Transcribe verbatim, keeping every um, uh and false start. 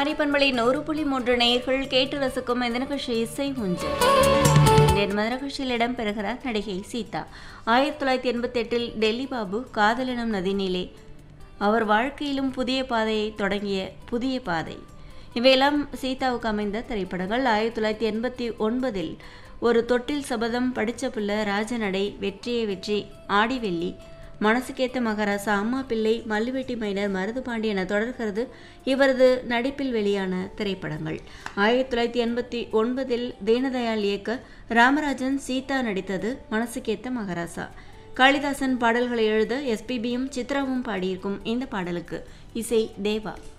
குமரி பண்பலை நூறு புள்ளி மூன்று நேயர்கள் கேட்டு ரசிக்கும் இந்த நிகழ்ச்சி இசை ஊஞ்சல். இன்றைய நிகழ்ச்சியில் இடம்பெறுகிறார் நடிகை சீதா. ஆயிரத்தி தொள்ளாயிரத்தி எண்பத்தி எட்டில் டெல்லி பாபு காதலனும் நதினிலே அவர் வாழ்க்கையிலும் புதிய பாதையை தொடங்கிய புதிய பாதை இவையெல்லாம் சீதாவுக்கு அமைந்த திரைப்படங்கள். ஆயிரத்தி தொள்ளாயிரத்தி எண்பத்தி ஒன்பதில் ஒரு தொட்டில் சபதம், படித்த பிள்ளை, ராஜநடை, வெற்றியை வெற்றி, ஆடிவெள்ளி, மனசுக்கேத்த மகாராசா, அம்மா பிள்ளை, மல்லுவெட்டி மைனர், மருதுபாண்டி என தொடர்கிறது இவரது நடிப்பில் வெளியான திரைப்படங்கள். ஆயிரத்தி தொள்ளாயிரத்தி எண்பத்தி ஒன்பதில் தீனதயாள் இயக்க ராமராஜன் சீதா நடித்தது மனசுக்கேத்த மகாராசா. காளிதாசன் பாடல்களை எழுத எஸ்பிபியும் சித்ராவும் பாடியிருக்கும் இந்த பாடலுக்கு இசை தேவா.